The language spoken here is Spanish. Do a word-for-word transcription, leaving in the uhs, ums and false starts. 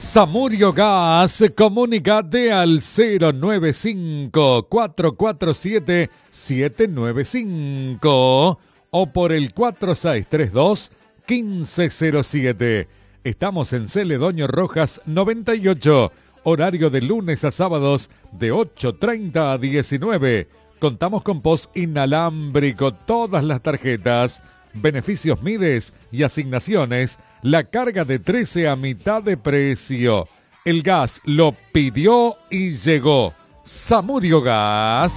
Samurio Gas, comunicate al cero nueve cinco, cuatro cuatro siete, siete nueve cinco o por el cuatro seis tres dos, uno cinco cero siete. Estamos en Celedonio Rojas noventa y ocho, horario de lunes a sábados de ocho treinta a diecinueve. Contamos con post inalámbrico, todas las tarjetas, beneficios Mides y asignaciones, la carga de trece a mitad de precio. El gas lo pidió y llegó. Samurio Gas.